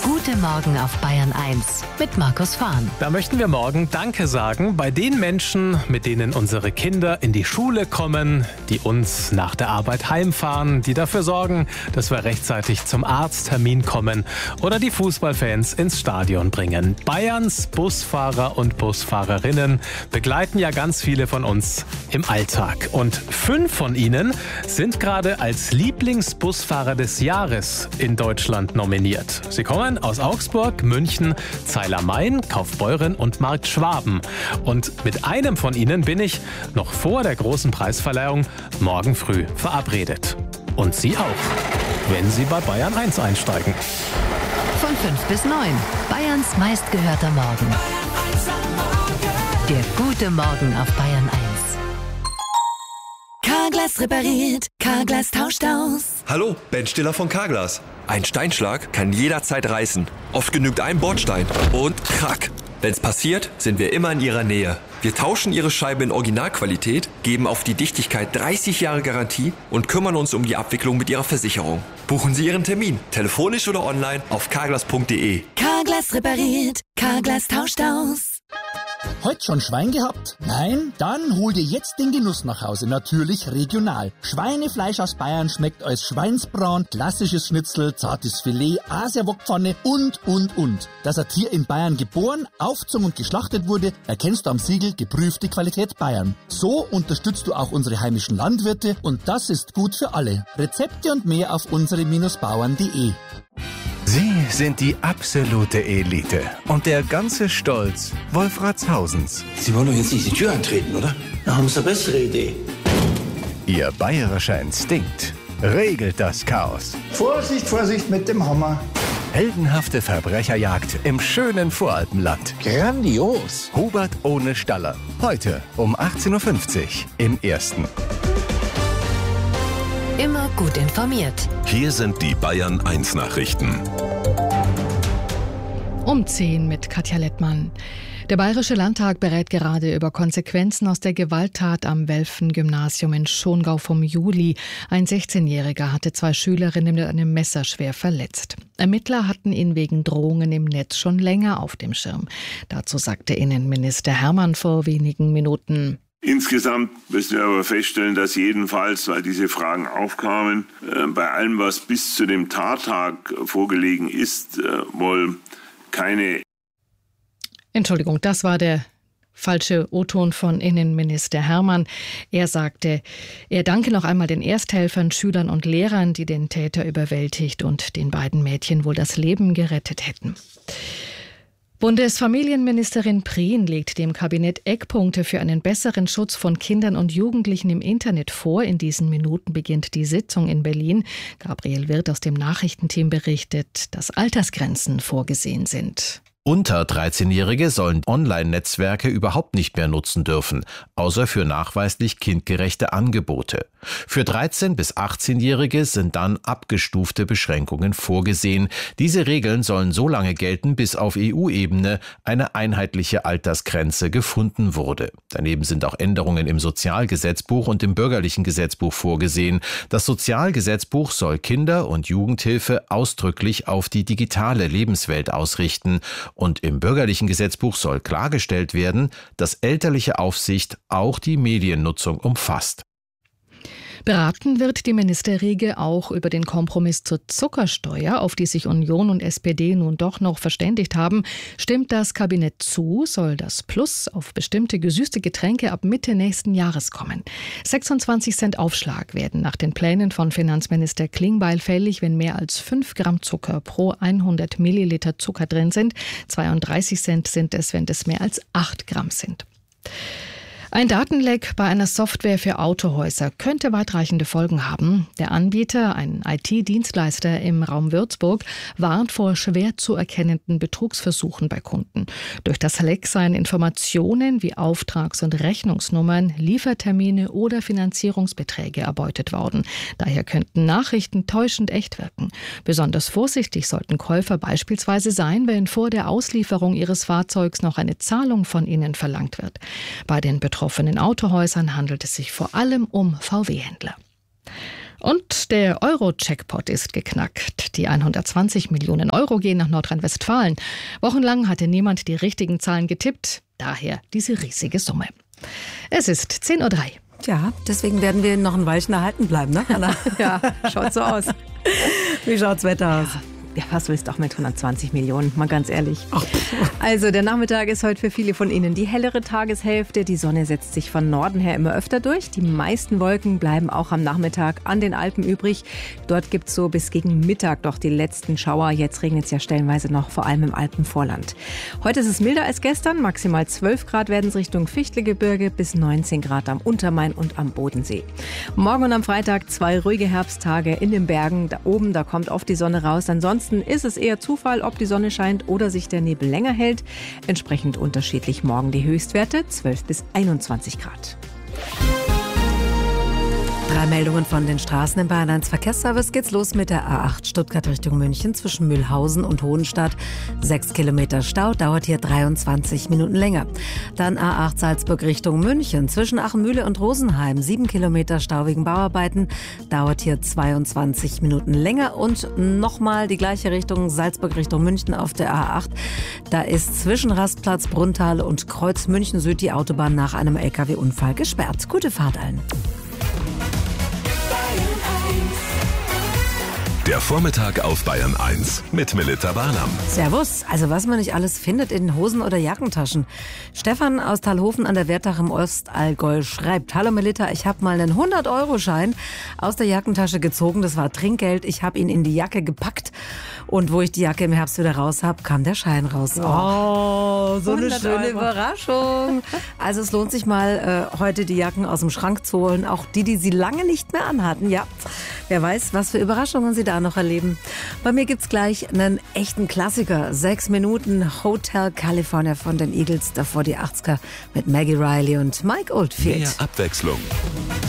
Gute Morgen auf Bayern 1 mit Markus Fahn. Da möchten wir morgen Danke sagen bei den Menschen, mit denen unsere Kinder in die Schule kommen, die uns nach der Arbeit heimfahren, die dafür sorgen, dass wir rechtzeitig zum Arzttermin kommen oder die Fußballfans ins Stadion bringen. Bayerns Busfahrer und Busfahrerinnen begleiten ja ganz viele von uns im Alltag. Und 5 von ihnen sind gerade als Lieblingsbusfahrer des Jahres in Deutschland nominiert. Sie kommen aus Augsburg, München, Zeil-am-Main, Kaufbeuren und Markt Schwaben. Und mit einem von ihnen bin ich noch vor der großen Preisverleihung morgen früh verabredet. Und Sie auch, wenn Sie bei Bayern 1 einsteigen. Von 5 bis 9. Bayerns meistgehörter Morgen. Der Gute Morgen auf Bayern 1. Carglass repariert, Carglass tauscht aus. Hallo, Ben Stiller von Carglass. Ein Steinschlag kann jederzeit reißen. Oft genügt ein Bordstein und krack. Wenn's passiert, sind wir immer in Ihrer Nähe. Wir tauschen Ihre Scheibe in Originalqualität, geben auf die Dichtigkeit 30 Jahre Garantie und kümmern uns um die Abwicklung mit Ihrer Versicherung. Buchen Sie Ihren Termin, telefonisch oder online auf carglass.de. Carglass repariert, Carglass tauscht aus. Heute schon Schwein gehabt? Nein? Dann hol dir jetzt den Genuss nach Hause, natürlich regional. Schweinefleisch aus Bayern schmeckt als Schweinsbraten, klassisches Schnitzel, zartes Filet, Asiawokpfanne und. Dass ein Tier in Bayern geboren, aufgezogen und geschlachtet wurde, erkennst du am Siegel geprüfte Qualität Bayern. So unterstützt du auch unsere heimischen Landwirte und das ist gut für alle. Rezepte und mehr auf unsere-bauern.de. Sie sind die absolute Elite und der ganze Stolz Wolfratshausens. Sie wollen doch jetzt nicht die Tür eintreten, oder? Da haben Sie eine bessere Idee. Ihr bayerischer Instinkt regelt das Chaos. Vorsicht, Vorsicht mit dem Hammer. Heldenhafte Verbrecherjagd im schönen Voralpenland. Grandios. Hubert ohne Staller. Heute um 18.50 Uhr im Ersten. Immer gut informiert. Hier sind die Bayern 1 Nachrichten. Um 10 mit Katja Lettmann. Der Bayerische Landtag berät gerade über Konsequenzen aus der Gewalttat am Welfen-Gymnasium in Schongau vom Juli. Ein 16-Jähriger hatte 2 Schülerinnen mit einem Messer schwer verletzt. Ermittler hatten ihn wegen Drohungen im Netz schon länger auf dem Schirm. Dazu sagte Innenminister Hermann vor wenigen Minuten: Insgesamt müssen wir aber feststellen, dass jedenfalls, weil diese Fragen aufkamen, bei allem, was bis zu dem Tattag vorgelegen ist, wohl keine... Entschuldigung, das war der falsche O-Ton von Innenminister Hermann. Er sagte, er danke noch einmal den Ersthelfern, Schülern und Lehrern, die den Täter überwältigt und den beiden Mädchen wohl das Leben gerettet hätten. Bundesfamilienministerin Prien legt dem Kabinett Eckpunkte für einen besseren Schutz von Kindern und Jugendlichen im Internet vor. In diesen Minuten beginnt die Sitzung in Berlin. Gabriel Wirth aus dem Nachrichtenteam berichtet, dass Altersgrenzen vorgesehen sind. Unter 13-Jährige sollen Online-Netzwerke überhaupt nicht mehr nutzen dürfen, außer für nachweislich kindgerechte Angebote. Für 13- bis 18-Jährige sind dann abgestufte Beschränkungen vorgesehen. Diese Regeln sollen so lange gelten, bis auf EU-Ebene eine einheitliche Altersgrenze gefunden wurde. Daneben sind auch Änderungen im Sozialgesetzbuch und im Bürgerlichen Gesetzbuch vorgesehen. Das Sozialgesetzbuch soll Kinder- und Jugendhilfe ausdrücklich auf die digitale Lebenswelt ausrichten. Und im Bürgerlichen Gesetzbuch soll klargestellt werden, dass elterliche Aufsicht auch die Mediennutzung umfasst. Beraten wird die Ministerriege auch über den Kompromiss zur Zuckersteuer, auf die sich Union und SPD nun doch noch verständigt haben. Stimmt das Kabinett zu, soll das Plus auf bestimmte gesüßte Getränke ab Mitte nächsten Jahres kommen. 26 Cent Aufschlag werden nach den Plänen von Finanzminister Klingbeil fällig, wenn mehr als 5 Gramm Zucker pro 100 Milliliter Zucker drin sind. 32 Cent sind es, wenn es mehr als 8 Gramm sind. Ein Datenleck bei einer Software für Autohäuser könnte weitreichende Folgen haben. Der Anbieter, ein IT-Dienstleister im Raum Würzburg, warnt vor schwer zu erkennenden Betrugsversuchen bei Kunden. Durch das Leck seien Informationen wie Auftrags- und Rechnungsnummern, Liefertermine oder Finanzierungsbeträge erbeutet worden. Daher könnten Nachrichten täuschend echt wirken. Besonders vorsichtig sollten Käufer beispielsweise sein, wenn vor der Auslieferung ihres Fahrzeugs noch eine Zahlung von ihnen verlangt wird. Bei den betroffenen Autohäusern handelt es sich vor allem um VW-Händler. Und der Euro-Jackpot ist geknackt. Die 120 Millionen Euro gehen nach Nordrhein-Westfalen. Wochenlang hatte niemand die richtigen Zahlen getippt. Daher diese riesige Summe. Es ist 10:03 Uhr. Ja, deswegen werden wir noch ein Weilchen erhalten bleiben, ne, Anna? Ja, schaut so aus. Wie schaut's Wetter aus? Ja, was willst du auch mit 120 Millionen, mal ganz ehrlich. Also der Nachmittag ist heute für viele von Ihnen die hellere Tageshälfte. Die Sonne setzt sich von Norden her immer öfter durch. Die meisten Wolken bleiben auch am Nachmittag an den Alpen übrig. Dort gibt es so bis gegen Mittag doch die letzten Schauer. Jetzt regnet es ja stellenweise noch, vor allem im Alpenvorland. Heute ist es milder als gestern. Maximal 12 Grad werden es Richtung Fichtelgebirge, bis 19 Grad am Untermain und am Bodensee. Morgen und am Freitag 2 ruhige Herbsttage in den Bergen. Da oben, da kommt oft die Sonne raus. Ansonsten ist es eher Zufall, ob die Sonne scheint oder sich der Nebel länger hält. Entsprechend unterschiedlich morgen die Höchstwerte 12 bis 21 Grad. 3 Meldungen von den Straßen im Bayern 1 Verkehrsservice. Geht's los mit der A8 Stuttgart Richtung München zwischen Mühlhausen und Hohenstadt. 6 Kilometer Stau, dauert hier 23 Minuten länger. Dann A8 Salzburg Richtung München zwischen Achenmühle und Rosenheim. 7 Kilometer Stau wegen Bauarbeiten, dauert hier 22 Minuten länger. Und nochmal die gleiche Richtung, Salzburg Richtung München auf der A8. Da ist zwischen Rastplatz Brunnthal und Kreuz München Süd die Autobahn nach einem LKW-Unfall gesperrt. Gute Fahrt allen. Der Vormittag auf Bayern 1 mit Melitta Barnam. Servus. Also was man nicht alles findet in Hosen- oder Jackentaschen. Stefan aus Talhofen an der Wertach im Ostallgäu schreibt: Hallo Melitta, ich habe mal einen 100-Euro-Schein aus der Jackentasche gezogen. Das war Trinkgeld. Ich habe ihn in die Jacke gepackt. Und wo ich die Jacke im Herbst wieder raus habe, kam der Schein raus. Oh, so eine schöne Überraschung. Also es lohnt sich mal, heute die Jacken aus dem Schrank zu holen. Auch die sie lange nicht mehr anhatten. Ja, wer weiß, was für Überraschungen Sie da noch erleben. Bei mir gibt's gleich einen echten Klassiker. 6 Minuten Hotel California von den Eagles. Davor die 80er mit Maggie Riley und Mike Oldfield. Mehr Abwechslung.